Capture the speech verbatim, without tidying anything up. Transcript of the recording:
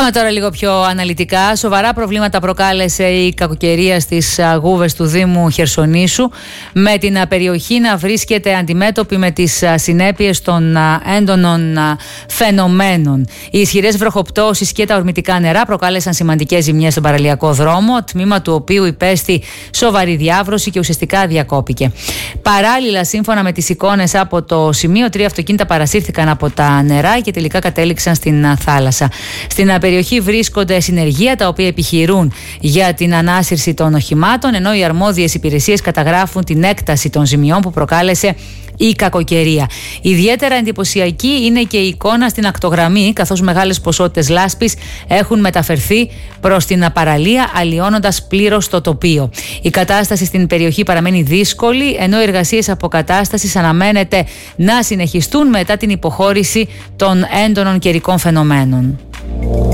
Πάμε τώρα λίγο πιο αναλυτικά. Σοβαρά προβλήματα προκάλεσε η κακοκαιρία στις γούβες του Δήμου Χερσονήσου, με την περιοχή να βρίσκεται αντιμέτωπη με τις συνέπειες των έντονων φαινομένων. Οι ισχυρές βροχοπτώσεις και τα ορμητικά νερά προκάλεσαν σημαντικές ζημιές στον παραλιακό δρόμο, τμήμα του οποίου υπέστη σοβαρή διάβρωση και ουσιαστικά διακόπηκε. Παράλληλα, σύμφωνα με τις εικόνες από το σημείο, τρία αυτοκίνητα παρασύρθηκαν από τα νερά και τελικά κατέληξαν στην θάλασσα. Στην περιοχή βρίσκονται συνεργεία τα οποία επιχειρούν για την ανάσυρση των οχημάτων, ενώ οι αρμόδιες υπηρεσίες καταγράφουν την έκταση των ζημιών που προκάλεσε η κακοκαιρία. Ιδιαίτερα εντυπωσιακή είναι και η εικόνα στην ακτογραμμή, καθώς μεγάλες ποσότητες λάσπης έχουν μεταφερθεί προς την παραλία, αλλοιώνοντας πλήρως το τοπίο. Η κατάσταση στην περιοχή παραμένει δύσκολη, ενώ οι εργασίες αποκατάστασης αναμένεται να συνεχιστούν μετά την υποχώρηση των έντονων καιρικών φαινομένων.